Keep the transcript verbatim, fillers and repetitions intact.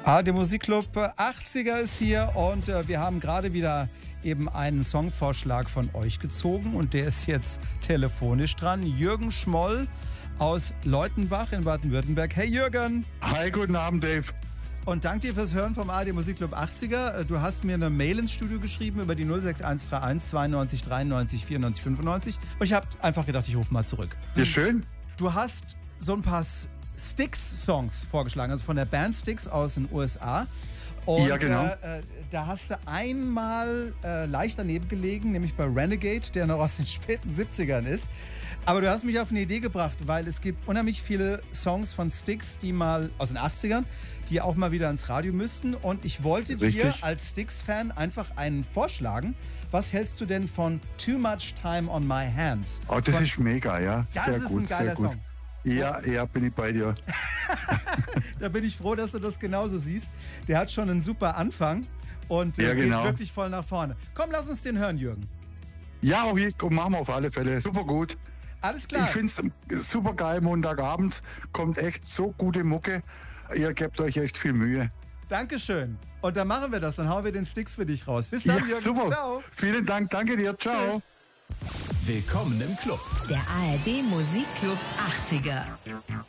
Ah, der Musikclub achtziger ist hier und äh, wir haben gerade wieder eben einen Songvorschlag von euch gezogen und der ist jetzt telefonisch dran. Jürgen Schmoll aus Leutenbach in Baden-Württemberg. Hey Jürgen! Hi, guten Abend Dave. Und danke dir fürs Hören vom A R D Musikclub achtziger. Du hast mir eine Mail ins Studio geschrieben über die null sechs eins drei eins zweiundneunzig dreiundneunzig vierundneunzig fünfundneunzig und ich habe einfach gedacht, ich rufe mal zurück. Ja, schön. Du hast so ein paar Styx-Songs vorgeschlagen, also von der Band Styx aus den U S A. Und, ja, genau. Äh, da hast du einmal äh, leicht daneben gelegen, nämlich bei Renegade, der noch aus den späten siebzigern ist. Aber du hast mich auf eine Idee gebracht, weil es gibt unheimlich viele Songs von Styx, die mal aus den achtzigern, die auch mal wieder ins Radio müssten. Und ich wollte Richtig. dir als Styx-Fan einfach einen vorschlagen. Was hältst du denn von Too Much Time on My Hands? Oh, das von, ist mega, ja. das sehr ist gut, ein geiler sehr gut. Song. Ja, ja, bin ich bei dir. Da bin ich froh, dass du das genauso siehst. Der hat schon einen super Anfang und äh, Ja, genau. geht wirklich voll nach vorne. Komm, lass uns den hören, Jürgen. Ja, auch hier, komm, machen wir auf alle Fälle. Super gut. Alles klar. Ich finde es super geil, Montagabends kommt echt so gute Mucke. Ihr gebt euch echt viel Mühe. Dankeschön. Und dann machen wir das, dann hauen wir den Styx für dich raus. Bis dann, Ja, Jürgen. super. Ciao. Vielen Dank, danke dir. Ciao. Tschüss. Willkommen im Club. Der A R D Musikclub achtziger.